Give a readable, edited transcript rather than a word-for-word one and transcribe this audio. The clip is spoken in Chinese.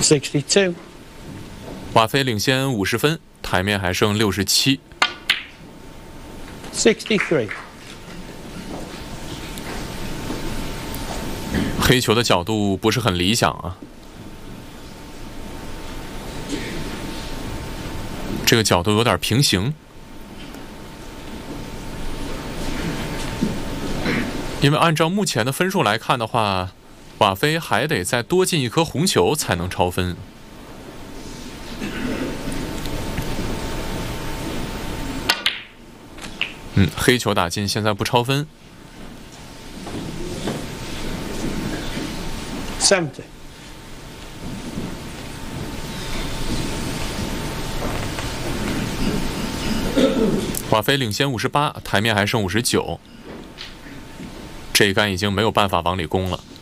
62. 瓦菲领先50分，台面还剩67。 63. 黑球的角度不是很理想啊，这个角度有点平行，因为按照目前的分数来看的话，瓦菲还得再多进一颗红球才能超分。黑球打进，现在不超分。 70. 瓦菲领先58，台面还剩59，这一杆已经没有办法往里攻了。